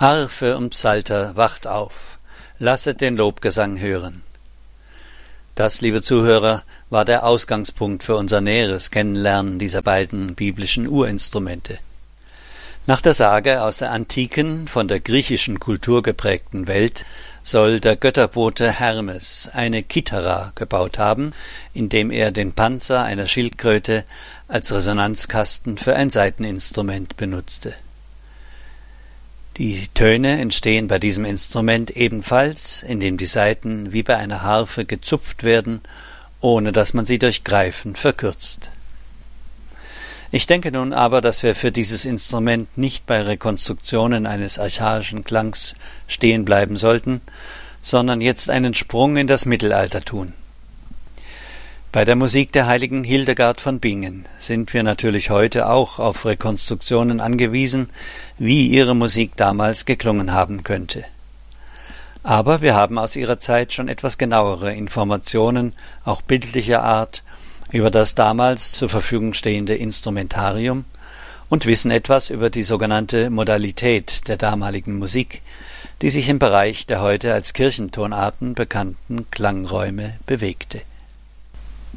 Harfe und Psalter, wacht auf, lasset den Lobgesang hören. Das, liebe Zuhörer, war der Ausgangspunkt für unser näheres Kennenlernen dieser beiden biblischen Urinstrumente. Nach der Sage aus der antiken, von der griechischen Kultur geprägten Welt soll der Götterbote Hermes eine Kithara gebaut haben, indem er den Panzer einer Schildkröte als Resonanzkasten für ein Saiteninstrument benutzte. Die Töne entstehen bei diesem Instrument ebenfalls, indem die Saiten wie bei einer Harfe gezupft werden, ohne dass man sie durch Greifen verkürzt. Ich denke nun aber, dass wir für dieses Instrument nicht bei Rekonstruktionen eines archaischen Klangs stehen bleiben sollten, sondern jetzt einen Sprung in das Mittelalter tun. Bei der Musik der heiligen Hildegard von Bingen sind wir natürlich heute auch auf Rekonstruktionen angewiesen, wie ihre Musik damals geklungen haben könnte. Aber wir haben aus ihrer Zeit schon etwas genauere Informationen, auch bildlicher Art, über das damals zur Verfügung stehende Instrumentarium und wissen etwas über die sogenannte Modalität der damaligen Musik, die sich im Bereich der heute als Kirchentonarten bekannten Klangräume bewegte.